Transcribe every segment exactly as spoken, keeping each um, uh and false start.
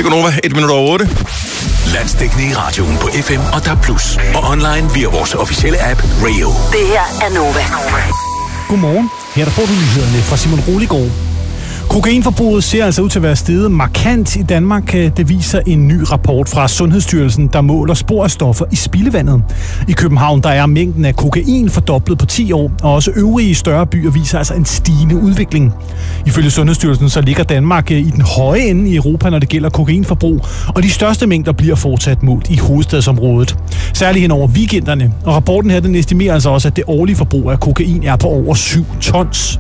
Det går Nova, et minut over otte. Landsdækkende i radioen på F M og D A B plus, og online via vores officielle app Radio. Det her er Nova. Godmorgen. Her der får du nyhederne fra Simon Roligård. Kokainforbruget ser altså ud til at være steget markant i Danmark. Det viser en ny rapport fra Sundhedsstyrelsen, der måler spor af stoffer i spildevandet. I København der er mængden af kokain fordoblet på ti år, og også øvrige større byer viser altså en stigende udvikling. Ifølge Sundhedsstyrelsen så ligger Danmark i den høje ende i Europa, når det gælder kokainforbrug, og de største mængder bliver fortsat målt i hovedstadsområdet. Særligt hen over weekenderne, og rapporten her den estimerer altså også, at det årlige forbrug af kokain er på over syv tons.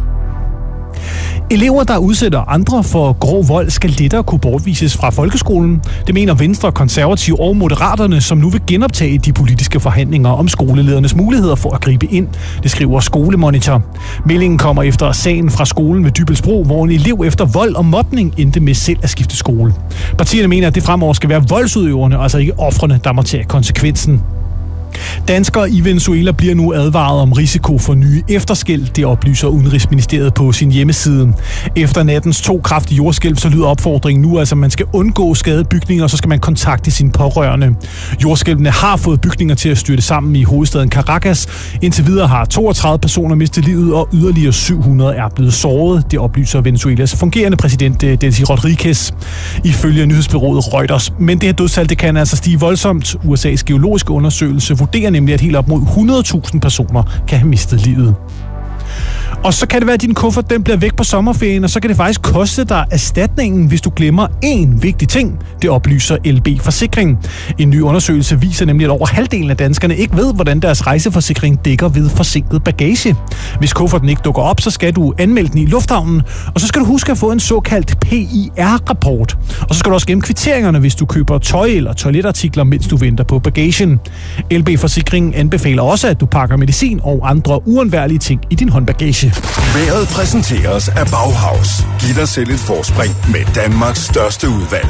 Elever, der udsætter andre for grov vold, skal lettere kunne bortvises fra folkeskolen. Det mener Venstre, Konservative og Moderaterne, som nu vil genoptage de politiske forhandlinger om skoleledernes muligheder for at gribe ind. Det skriver Skolemonitor. Meldingen kommer efter sagen fra skolen ved Dybbølsbro, hvor en elev efter vold og mobning endte med selv at skifte skole. Partierne mener, at det fremover skal være voldsudøverne, altså ikke ofrene, der må tage konsekvensen. Danskere i Venezuela bliver nu advaret om risiko for nye efterskælv, det oplyser Udenrigsministeriet på sin hjemmeside. Efter nattens to kraftige jordskælv, så lyder opfordringen nu, altså man skal undgå skadede bygninger, og så skal man kontakte sine pårørende. Jordskælvene har fået bygninger til at styrte sammen i hovedstaden Caracas. Indtil videre har toogtredive personer mistet livet, og yderligere syv hundrede er blevet såret. Det oplyser Venezuelas fungerende præsident Delcy Rodriguez ifølge nyhedsbureauet Reuters. Men det her dødstal, det kan altså stige voldsomt. U S A's geologiske undersøgelse vurderer nemlig, at helt op mod hundrede tusind personer kan have mistet livet. Og så kan det være, at din kuffert den bliver væk på sommerferien, og så kan det faktisk koste dig erstatningen, hvis du glemmer én vigtig ting. Det oplyser L B Forsikring. En ny undersøgelse viser nemlig, at over halvdelen af danskerne ikke ved, hvordan deres rejseforsikring dækker ved forsinket bagage. Hvis kufferten ikke dukker op, så skal du anmelde den i lufthavnen, og så skal du huske at få en såkaldt P I R-rapport. Og så skal du også gemme kvitteringerne, hvis du køber tøj eller toiletartikler, mens du venter på bagagen. L B Forsikring anbefaler også, at du pakker medicin og andre uundværlige ting i din håndbagage. Vejret præsenteres af Bauhaus. Giv dig selv et forspring med Danmarks største udvalg.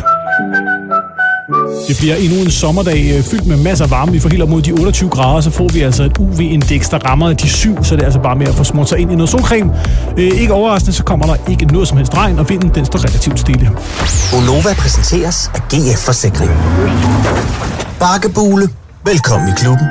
Det bliver endnu en sommerdag fyldt med masser af varme. Vi får helt op mod de otteogtyve grader, så får vi altså et U V-indeks, der rammer de syv, så det er altså bare med at få smurt sig ind i noget solcreme. Øh, ikke overraskende, så kommer der ikke noget som helst regn, og vinden den står relativt stille. Nova præsenteres af G F Forsikring. Bakkebule. Velkommen i klubben.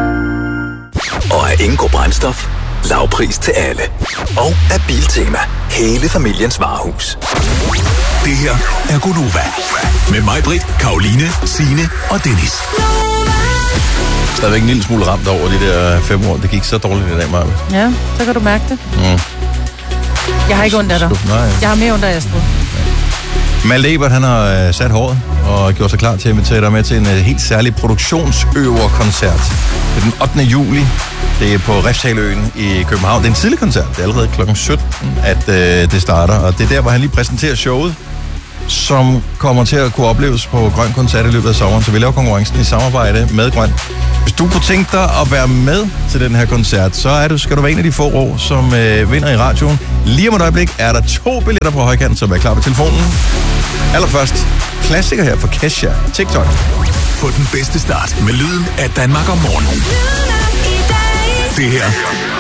Og af Ingo Brændstof. Lavpris til alle. Og af Biltema. Hele familiens varehus. Det her er Gonova. Med mig, Britt, Karoline, Signe og Dennis. Stadigvæk en lille smule ramt over de der fem år. Det gik så dårligt i dag, Maja. Ja, så kan du mærke det. Mm. Jeg har ikke ondt af dig. Jeg har mere ondt af Astrid. Malte Ebert, han har uh, sat håret og gjort sig klar til at invitere dig med til en uh, helt særlig produktionsøverkoncert. Det er den ottende juli. Det er på Refshaleøen i København. Det er en tidlig koncert. Det er allerede klokken sytten, at uh, det starter. Og det er der, hvor han lige præsenterer showet, som kommer til at kunne opleves på Grøn Koncert i løbet af sommeren. Så vi laver konkurrencen i samarbejde med Grøn. Hvis du kunne tænke dig at være med til den her koncert, så er du, skal du være en af de få år, som øh, vinder i radioen. Lige om et øjeblik er der to billetter på højkanten, så vær klar på telefonen. Allerførst, klassiker her for Kesha, TikTok. Få den bedste start med lyden af Danmark om morgenen. Det her